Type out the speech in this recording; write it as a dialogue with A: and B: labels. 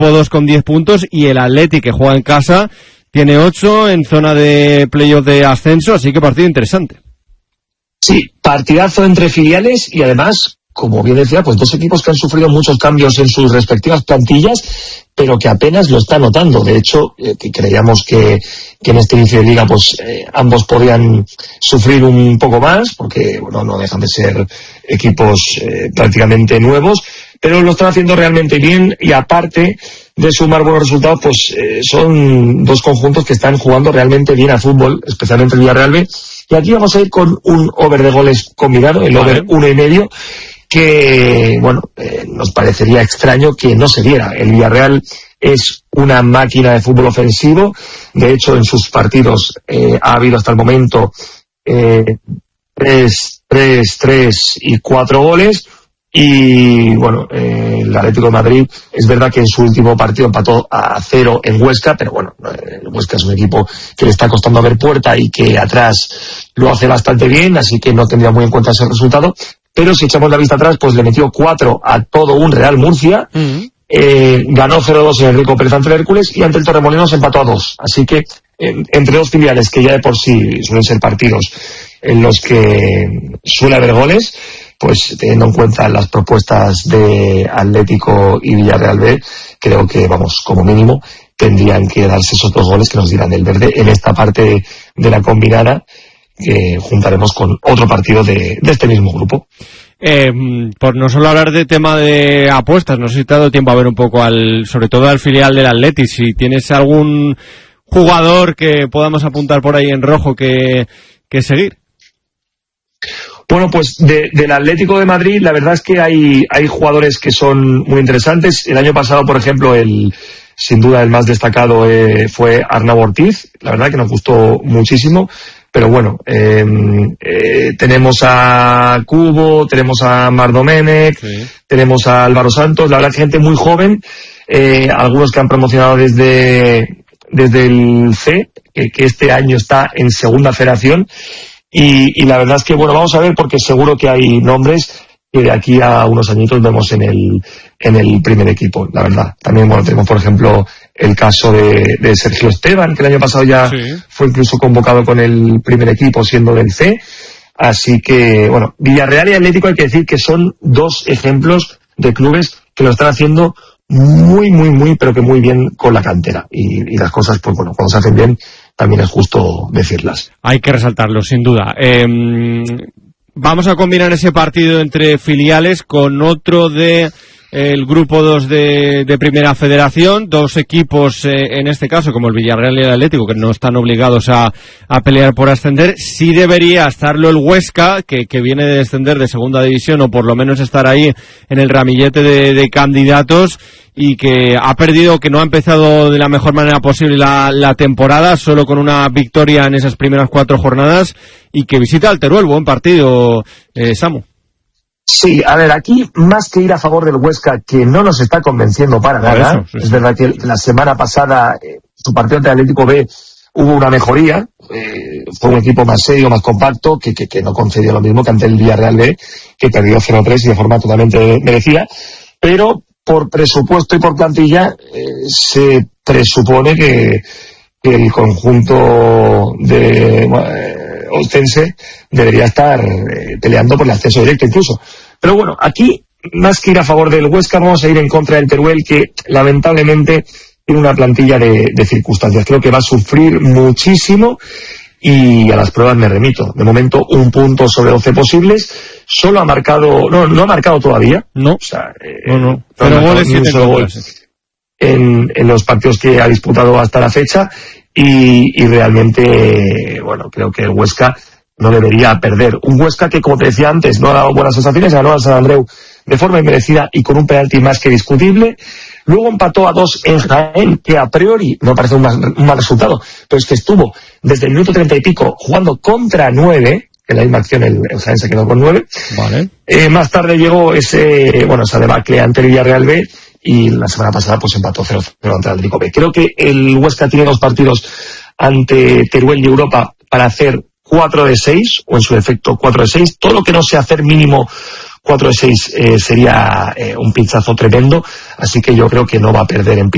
A: 2 con 10 puntos y el Athletic, que juega en casa, tiene 8 en zona de playoff de ascenso, así que partido interesante.
B: Sí, partidazo entre filiales y además, como bien decía, pues dos equipos que han sufrido muchos cambios en sus respectivas plantillas, pero que apenas lo están notando. De hecho, que creíamos que en este inicio de liga pues ambos podían sufrir un poco más, porque bueno, no dejan de ser equipos prácticamente nuevos, pero lo están haciendo realmente bien, y aparte de sumar buenos resultados, pues son dos conjuntos que están jugando realmente bien a fútbol, especialmente el Villarreal B. Y aquí vamos a ir con un over de goles combinado, el over 1,5, que, bueno, nos parecería extraño que no se diera. El Villarreal es una máquina de fútbol ofensivo. De hecho, en sus partidos ha habido hasta el momento 3 y 4 goles. Y bueno, el Atlético de Madrid es verdad que en su último partido empató a 0 en Huesca, pero bueno, el Huesca es un equipo que le está costando ver puerta y que atrás lo hace bastante bien, así que no tendría muy en cuenta ese resultado. Pero si echamos la vista atrás, pues le metió 4 a todo un Real Murcia, ganó 0-2 en el Rico Pérez ante el Hércules, y ante el Torremolinos empató a 2. Así que entre dos filiales que ya de por sí suelen ser partidos en los que suele haber goles, pues teniendo en cuenta las propuestas de Atlético y Villarreal B, creo que, vamos, como mínimo, tendrían que darse esos 2 goles que nos dieran el verde en esta parte de la combinada, que juntaremos con otro partido de este mismo grupo.
A: Por no solo hablar de tema de apuestas, no sé si te ha dado tiempo a ver un poco sobre todo al filial del Athletic, si tienes algún jugador que podamos apuntar por ahí en rojo que seguir.
B: Bueno, pues del Atlético de Madrid, la verdad es que hay jugadores que son muy interesantes. El año pasado, por ejemplo, sin duda el más destacado fue Arnau Ortiz. La verdad que nos gustó muchísimo. Pero bueno, tenemos a Cubo, tenemos a Marc Domènech, sí, tenemos a Álvaro Santos. La verdad, gente muy joven, algunos que han promocionado desde el C, que este año está en segunda federación. Y la verdad es que, bueno, vamos a ver, porque seguro que hay nombres que de aquí a unos añitos vemos en el primer equipo, la verdad. También, bueno, tenemos, por ejemplo, el caso de Sergio Esteban, que el año pasado ya fue incluso convocado con el primer equipo siendo del C. Así que, bueno, Villarreal y Atlético hay que decir que son dos ejemplos de clubes que lo están haciendo muy, muy, muy, pero que muy bien con la cantera. Y las cosas, pues bueno, cuando se hacen bien, también es justo decirlas.
A: Hay que resaltarlo, sin duda. Vamos a combinar ese partido entre filiales con otro de el grupo 2 de Primera Federación, dos equipos en este caso como el Villarreal y el Atlético que no están obligados a pelear por ascender. Sí debería estarlo el Huesca, que viene de descender de segunda división, o por lo menos estar ahí en el ramillete de candidatos, y que ha perdido, que no ha empezado de la mejor manera posible la temporada, solo con una victoria en esas primeras 4 jornadas, y que visita al Teruel. Buen partido, Samu.
B: Sí, a ver, aquí más que ir a favor del Huesca, que no nos está convenciendo para nada, sí. Es verdad que la semana pasada su partido ante Atlético B hubo una mejoría, fue un equipo más serio, más compacto, que no concedió lo mismo que ante el Villarreal B, que perdió 0-3 y de forma totalmente merecida, pero por presupuesto y por plantilla se presupone que el conjunto de ostense debería estar peleando por el acceso directo incluso. Pero bueno, aquí, más que ir a favor del Huesca, vamos a ir en contra del Teruel, que lamentablemente tiene una plantilla de circunstancias. Creo que va a sufrir muchísimo, y a las pruebas me remito. De momento, 1 punto sobre 12 posibles. Solo ha marcado, no ha marcado todavía.
A: No.
B: O sea,
A: no. Pero goles, 7 goles
B: en los partidos que ha disputado hasta la fecha. Y realmente, bueno, creo que el Huesca no debería perder. Un Huesca que, como te decía antes, no ha dado buenas sensaciones, ganó al San Andreu de forma inmerecida y con un penalti más que discutible. Luego empató a 2 en Jaén, que a priori no parece un mal resultado, pero es que estuvo desde el minuto 30 y pico jugando contra 9, en la misma acción el Jaén se quedó con 9.
A: Vale.
B: Más tarde llegó esa debacle ante el Villarreal B, y la semana pasada pues empató 0-0 ante el Atlético B. Creo que el Huesca tiene 2 partidos ante Teruel y Europa para hacer 4 de 6, o en su defecto 4 de 6. Todo lo que no sea hacer mínimo 4 de 6 sería un pinchazo tremendo, así que yo creo que no va a perder en